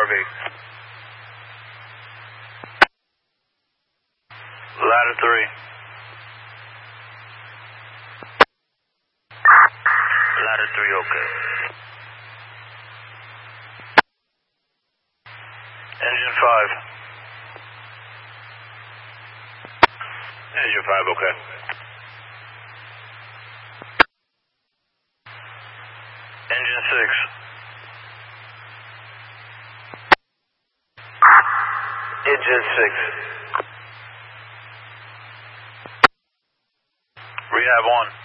RV. Ladder 3. Ladder 3, okay. Engine 5. Engine 5, okay. Engine 6. Engine 6. Rehab 1.